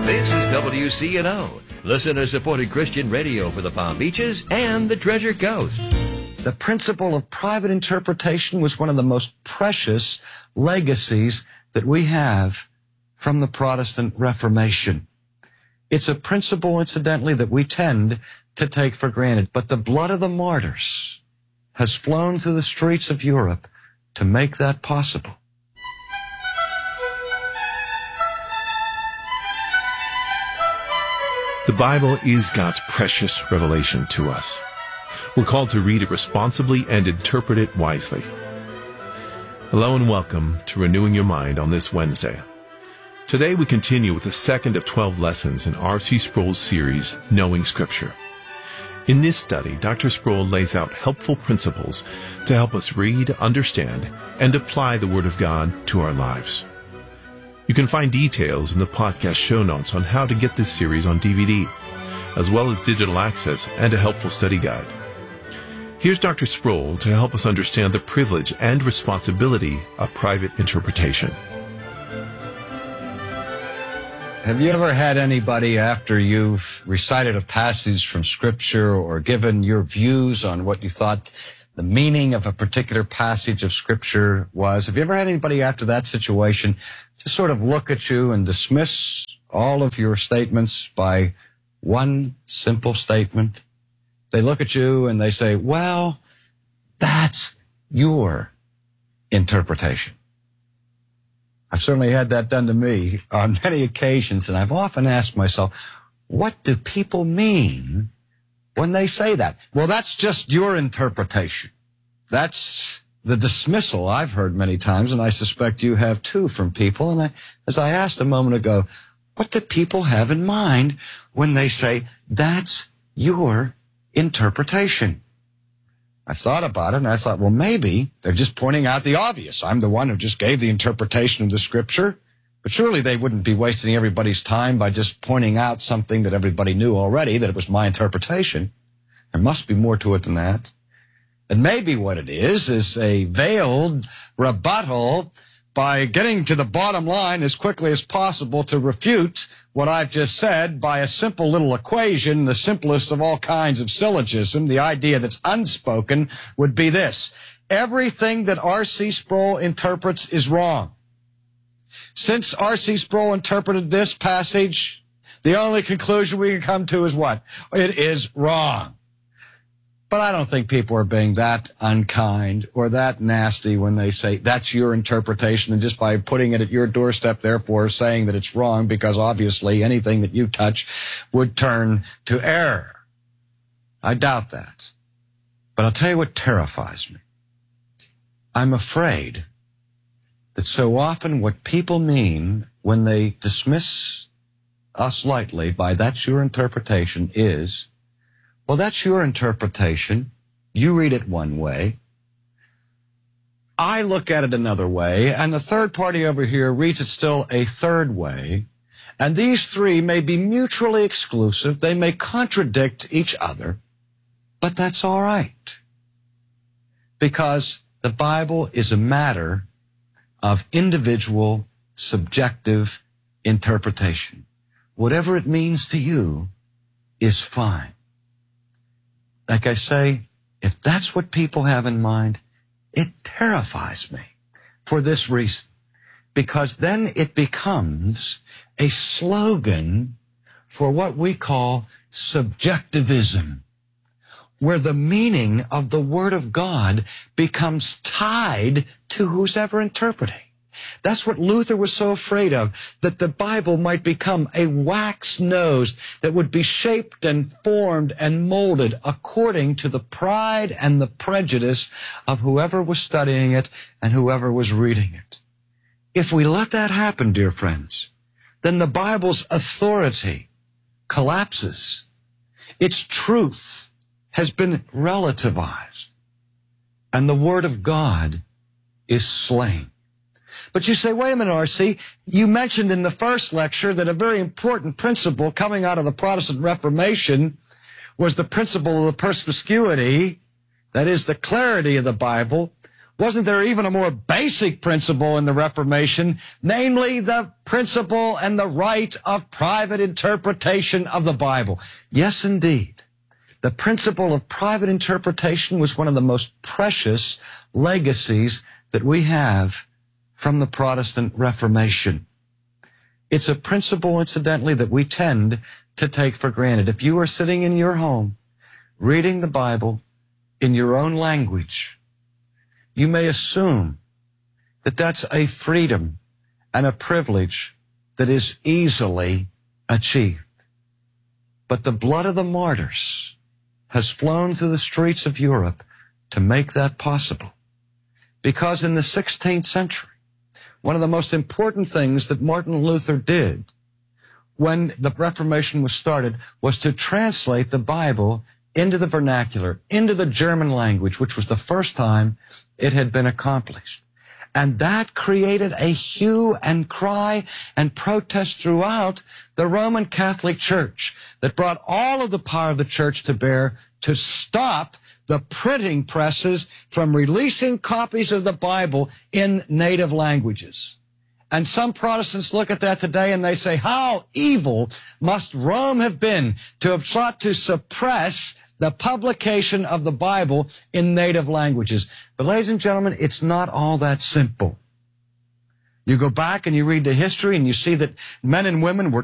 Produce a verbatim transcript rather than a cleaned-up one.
This is W C N O, listener-supported Christian radio for the Palm Beaches and the Treasure Coast. The principle of private interpretation was one of the most precious legacies that we have from the Protestant Reformation. It's a principle, incidentally, that we tend to take for granted. But the blood of the martyrs has flown through the streets of Europe to make that possible. The Bible is God's precious revelation to us. We're called to read it responsibly and interpret it wisely. Hello and welcome to Renewing Your Mind on this Wednesday. Today we continue with the second of twelve lessons in R C Sproul's series, Knowing Scripture. In this study, Doctor Sproul lays out helpful principles to help us read, understand, and apply the Word of God to our lives. You can find details in the podcast show notes on how to get this series on D V D, as well as digital access and a helpful study guide. Here's Doctor Sproul to help us understand the privilege and responsibility of private interpretation. Have you ever had anybody, after you've recited a passage from Scripture or given your views on what you thought the meaning of a particular passage of Scripture was, have you ever had anybody after that situation just sort of look at you and dismiss all of your statements by one simple statement? They look at you and they say, well, that's your interpretation. I've certainly had that done to me on many occasions, and I've often asked myself, what do people mean when they say that? Well, that's just your interpretation. That's the dismissal I've heard many times, and I suspect you have too from people. And I, as I asked a moment ago, what do people have in mind when they say, that's your interpretation? I thought about it, and I thought, well, maybe they're just pointing out the obvious. I'm the one who just gave the interpretation of the Scripture. But surely they wouldn't be wasting everybody's time by just pointing out something that everybody knew already, that it was my interpretation. There must be more to it than that. And maybe what it is is a veiled rebuttal by getting to the bottom line as quickly as possible to refute what I've just said by a simple little equation, the simplest of all kinds of syllogism. The idea that's unspoken would be this: everything that R C Sproul interprets is wrong. Since R C Sproul interpreted this passage, the only conclusion we can come to is what? It is wrong. But I don't think people are being that unkind or that nasty when they say that's your interpretation, and just by putting it at your doorstep, therefore saying that it's wrong, because obviously anything that you touch would turn to error. I doubt that. But I'll tell you what terrifies me. I'm afraid that so often what people mean when they dismiss us lightly by that's your interpretation is, well, that's your interpretation. You read it one way. I look at it another way, and the third party over here reads it still a third way. And these three may be mutually exclusive. They may contradict each other, but that's all right. Because the Bible is a matter of individual, subjective interpretation. Whatever it means to you is fine. Like I say, if that's what people have in mind, it terrifies me for this reason. Because then it becomes a slogan for what we call subjectivism, where the meaning of the Word of God becomes tied to who's ever interpreting. That's what Luther was so afraid of, that the Bible might become a wax nose that would be shaped and formed and molded according to the pride and the prejudice of whoever was studying it and whoever was reading it. If we let that happen, dear friends, then the Bible's authority collapses. Its truth has been relativized, and the Word of God is slain. But you say, wait a minute, R C, you mentioned in the first lecture that a very important principle coming out of the Protestant Reformation was the principle of the perspicuity, that is, the clarity of the Bible. Wasn't there even a more basic principle in the Reformation, namely the principle and the right of private interpretation of the Bible? Yes, indeed. The principle of private interpretation was one of the most precious legacies that we have from the Protestant Reformation. It's a principle, incidentally, that we tend to take for granted. If you are sitting in your home, reading the Bible in your own language, you may assume that that's a freedom and a privilege that is easily achieved. But the blood of the martyrs has flown through the streets of Europe to make that possible. Because in the sixteenth century, one of the most important things that Martin Luther did when the Reformation was started was to translate the Bible into the vernacular, into the German language, which was the first time it had been accomplished. And that created a hue and cry and protest throughout the Roman Catholic Church that brought all of the power of the church to bear to stop the printing presses from releasing copies of the Bible in native languages. And some Protestants look at that today and they say, how evil must Rome have been to have sought to suppress the publication of the Bible in native languages. But ladies and gentlemen, it's not all that simple. You go back and you read the history and you see that men and women were